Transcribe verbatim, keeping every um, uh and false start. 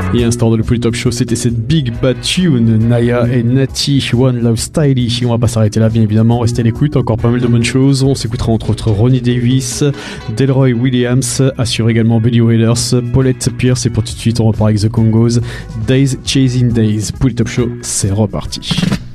Et instant de le Polytop Show, c'était cette Big Bad Tune, Naya et Natty, One Love Styly. On va pas s'arrêter là, bien évidemment. Restez à l'écoute, encore pas mal de bonnes choses. On s'écoutera entre autres Ronnie Davis, Delroy Williams, assure également Billy Whalers, Paulette Pierce. Et pour tout de suite, on repart avec The Congos, Days Chasing Days. Polytop Show, c'est reparti.